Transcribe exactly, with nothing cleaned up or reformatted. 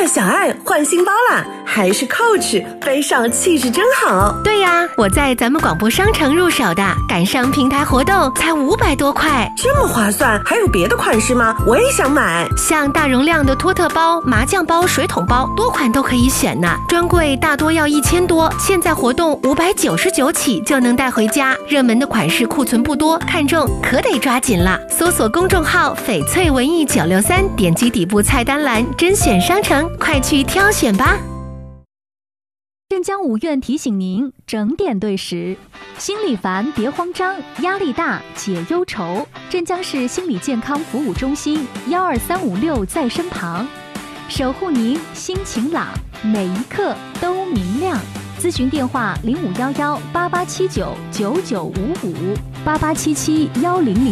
小爱换新包啦，还是 Coach， 背上气质真好。 对呀，我在咱们广播商城入手的，赶上平台活动才五百多块， 这么划算。还有别的款式吗？我也想买。 像大容量的托特包、麻将包、水桶包，多款都可以选呢。专柜大多要一千多，现在活动五百九十九起就能带回家。热门的款式库存不多，看中可得抓紧了。搜索公众号翡翠文艺九六三，点击底部菜单栏甄选商城，快去挑选吧。 镇江五院提醒您整点对时，心里烦别慌张，压力大解忧愁。镇江市心理健康服务中心幺二三五六在身旁，守护您心情朗，每一刻都明亮。咨询电话零五幺幺八八七九九九五五八八七七幺零零。